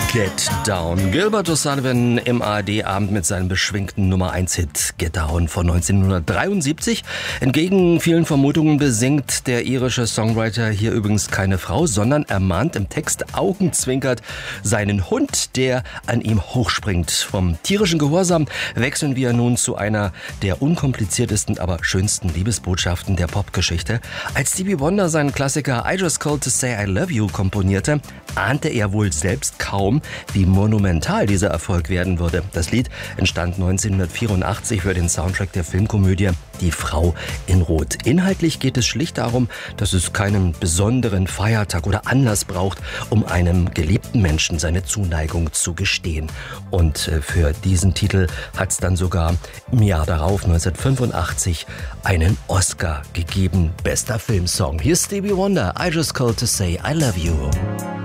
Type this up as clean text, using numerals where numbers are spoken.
Get Down. Gilbert O'Sullivan im ARD-Abend mit seinem beschwingten Nummer-1-Hit Get Down von 1973. Entgegen vielen Vermutungen besingt der irische Songwriter hier übrigens keine Frau, sondern ermahnt im Text augenzwinkert seinen Hund, der an ihm hochspringt. Vom tierischen Gehorsam wechseln wir nun zu einer der unkompliziertesten, aber schönsten Liebesbotschaften der Popgeschichte. Als Stevie Wonder seinen Klassiker I Just Called to Say I Love You komponierte, ahnte er wohl selbst kaum, wie monumental dieser Erfolg werden würde. Das Lied entstand 1984 für den Soundtrack der Filmkomödie Die Frau in Rot. Inhaltlich geht es schlicht darum, dass es keinen besonderen Feiertag oder Anlass braucht, um einem geliebten Menschen seine Zuneigung zu gestehen. Und für diesen Titel hat es dann sogar im Jahr darauf, 1985, einen Oscar gegeben. Bester Filmsong. Hier ist Stevie Wonder, I Just Called to Say I Love You.